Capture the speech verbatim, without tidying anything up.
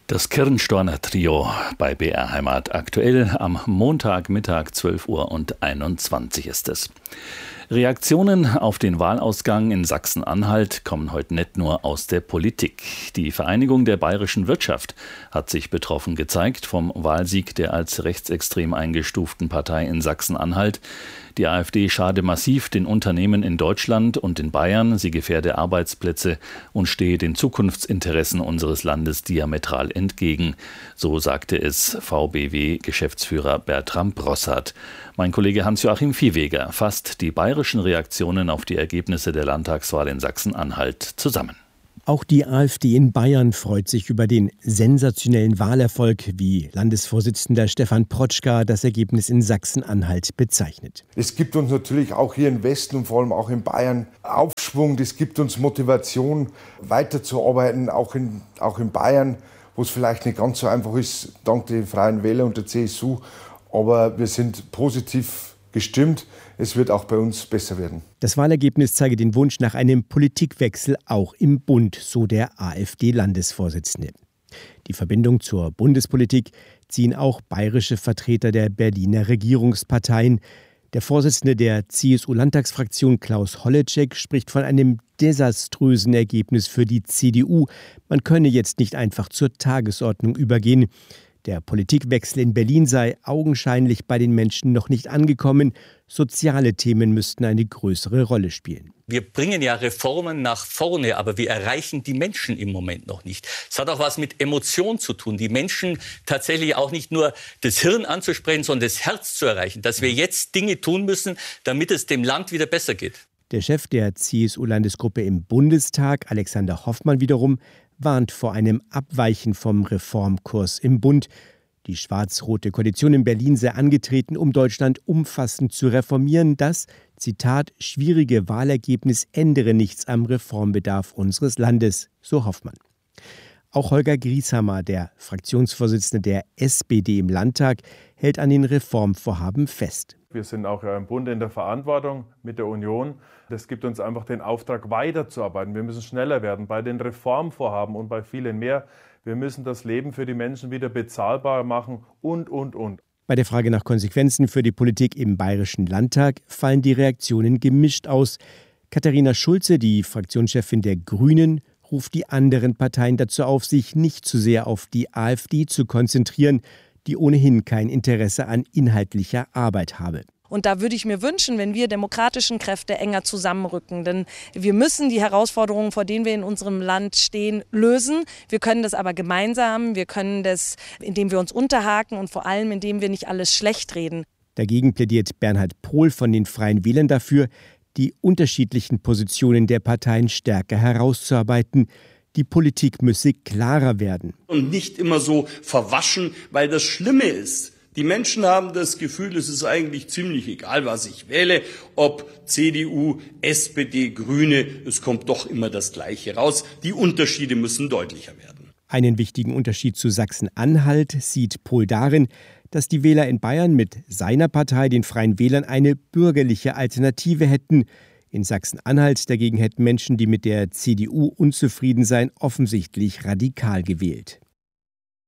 Das Kirnstorner Trio bei B R Heimat aktuell am Montagmittag zwölf Uhr und einundzwanzig ist es. Reaktionen auf den Wahlausgang in Sachsen-Anhalt kommen heute nicht nur aus der Politik. Die Vereinigung der bayerischen Wirtschaft hat sich betroffen gezeigt vom Wahlsieg der als rechtsextrem eingestuften Partei in Sachsen-Anhalt. Die AfD schade massiv den Unternehmen in Deutschland und in Bayern, sie gefährde Arbeitsplätze und stehe den Zukunftsinteressen unseres Landes diametral entgegen. So sagte es V B W-Geschäftsführer Bertram Brossart. Mein Kollege Hans-Joachim Viehweger fasst die bayerischen Reaktionen auf die Ergebnisse der Landtagswahl in Sachsen-Anhalt zusammen. Auch die AfD in Bayern freut sich über den sensationellen Wahlerfolg, wie Landesvorsitzender Stefan Protschka das Ergebnis in Sachsen-Anhalt bezeichnet. Es gibt uns natürlich auch hier im Westen und vor allem auch in Bayern Aufschwung. Das gibt uns Motivation, weiterzuarbeiten, auch in, auch in Bayern, wo es vielleicht nicht ganz so einfach ist, dank der Freien Wähler und der C S U. Aber wir sind positiv gestimmt. Es wird auch bei uns besser werden. Das Wahlergebnis zeige den Wunsch nach einem Politikwechsel auch im Bund, so der AfD-Landesvorsitzende. Die Verbindung zur Bundespolitik ziehen auch bayerische Vertreter der Berliner Regierungsparteien. Der Vorsitzende der C S U-Landtagsfraktion Klaus Holleczek spricht von einem desaströsen Ergebnis für die C D U. Man könne jetzt nicht einfach zur Tagesordnung übergehen. Der Politikwechsel in Berlin sei augenscheinlich bei den Menschen noch nicht angekommen. Soziale Themen müssten eine größere Rolle spielen. Wir bringen ja Reformen nach vorne, aber wir erreichen die Menschen im Moment noch nicht. Es hat auch was mit Emotion zu tun, die Menschen tatsächlich auch nicht nur das Hirn anzusprechen, sondern das Herz zu erreichen. Dass wir jetzt Dinge tun müssen, damit es dem Land wieder besser geht. Der Chef der C S U-Landesgruppe im Bundestag, Alexander Hoffmann wiederum, warnt vor einem Abweichen vom Reformkurs im Bund. Die schwarz-rote Koalition in Berlin sei angetreten, um Deutschland umfassend zu reformieren. Das, Zitat, schwierige Wahlergebnis ändere nichts am Reformbedarf unseres Landes, so Hoffmann. Auch Holger Grieshammer, der Fraktionsvorsitzende der S P D im Landtag, hält an den Reformvorhaben fest. Wir sind auch im Bund in der Verantwortung mit der Union. Das gibt uns einfach den Auftrag, weiterzuarbeiten. Wir müssen schneller werden bei den Reformvorhaben und bei vielen mehr. Wir müssen das Leben für die Menschen wieder bezahlbar machen und, und, und. Bei der Frage nach Konsequenzen für die Politik im Bayerischen Landtag fallen die Reaktionen gemischt aus. Katharina Schulze, die Fraktionschefin der Grünen, ruft die anderen Parteien dazu auf, sich nicht zu sehr auf die AfD zu konzentrieren, die ohnehin kein Interesse an inhaltlicher Arbeit habe. Und da würde ich mir wünschen, wenn wir demokratischen Kräfte enger zusammenrücken. Denn wir müssen die Herausforderungen, vor denen wir in unserem Land stehen, lösen. Wir können das aber gemeinsam. Wir können das, indem wir uns unterhaken und vor allem, indem wir nicht alles schlecht reden. Dagegen plädiert Bernhard Pohl von den Freien Wählern dafür, die unterschiedlichen Positionen der Parteien stärker herauszuarbeiten. Die Politik müsse klarer werden. Und nicht immer so verwaschen, weil das Schlimme ist. Die Menschen haben das Gefühl, es ist eigentlich ziemlich egal, was ich wähle, ob C D U, S P D, Grüne, es kommt doch immer das Gleiche raus. Die Unterschiede müssen deutlicher werden. Einen wichtigen Unterschied zu Sachsen-Anhalt sieht Pohl darin, dass die Wähler in Bayern mit seiner Partei, den Freien Wählern, eine bürgerliche Alternative hätten. In Sachsen-Anhalt dagegen hätten Menschen, die mit der C D U unzufrieden seien, offensichtlich radikal gewählt.